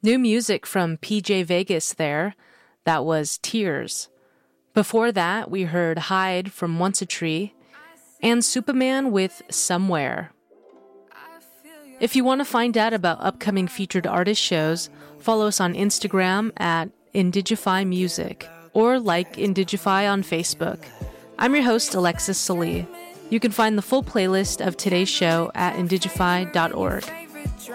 New music from PJ Vegas there. That was Tears. Before that, we heard Hide from Once a Tree and Superman with Somewhere. If you want to find out about upcoming featured artist shows, follow us on Instagram at Indigify Music or like Indigify on Facebook. I'm your host, Alexis Salee. You can find the full playlist of today's show at indigify.org.